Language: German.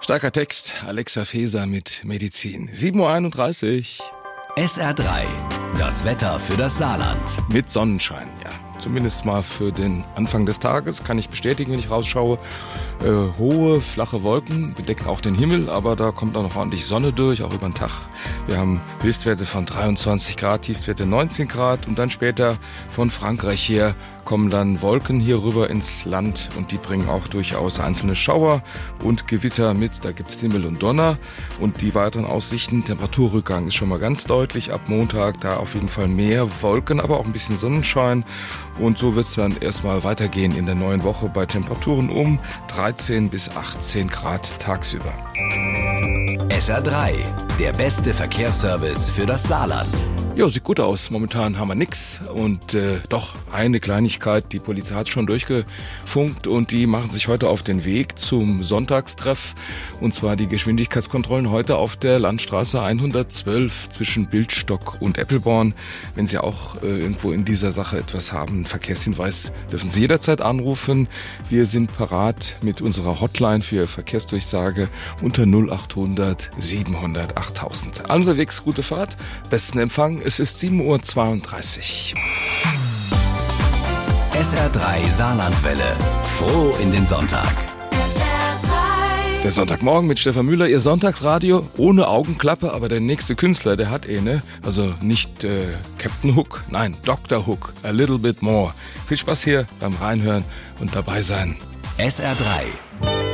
Starker Text, Alexa Feser mit Medizin. 7.31 Uhr. SR3, das Wetter für das Saarland. Mit Sonnenschein, ja. Zumindest mal für den Anfang des Tages, kann ich bestätigen, wenn ich rausschaue. Hohe, flache Wolken bedecken auch den Himmel, aber da kommt auch noch ordentlich Sonne durch, auch über den Tag. Wir haben Höchstwerte von 23 Grad, Tiefstwerte 19 Grad und dann später von Frankreich her kommen dann Wolken hier rüber ins Land und die bringen auch durchaus einzelne Schauer und Gewitter mit. Da gibt's Himmel und Donner und die weiteren Aussichten. Temperaturrückgang ist schon mal ganz deutlich ab Montag. Da auf jeden Fall mehr Wolken, aber auch ein bisschen Sonnenschein. Und so wird's dann erstmal weitergehen in der neuen Woche bei Temperaturen um 13 bis 18 Grad tagsüber. SR3, der beste Verkehrsservice für das Saarland. Ja, sieht gut aus. Momentan haben wir nix und doch eine Kleinigkeit. Die Polizei hat schon durchgefunkt und die machen sich heute auf den Weg zum Sonntagstreff. Und zwar die Geschwindigkeitskontrollen heute auf der Landstraße 112 zwischen Bildstock und Eppelborn. Wenn Sie auch irgendwo in dieser Sache etwas haben, Verkehrshinweis, dürfen Sie jederzeit anrufen. Wir sind parat mit unserer Hotline für Verkehrsdurchsage unter 0800 700 8000. Unterwegs gute Fahrt, besten Empfang. Es ist 7.32 Uhr. SR3 Saarlandwelle. Froh in den Sonntag. Der Sonntagmorgen mit Stefan Müller, Ihr Sonntagsradio ohne Augenklappe, aber der nächste Künstler, der hat eine, also nicht Captain Hook, nein, Dr. Hook, a little bit more. Viel Spaß hier beim Reinhören und dabei sein. SR3.